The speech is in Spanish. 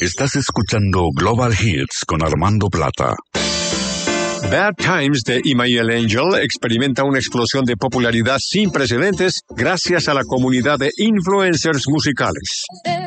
Estás escuchando Global Hits con Armando Plata. Bad Times de Imael Angel experimenta una explosión de popularidad sin precedentes gracias a la comunidad de influencers musicales.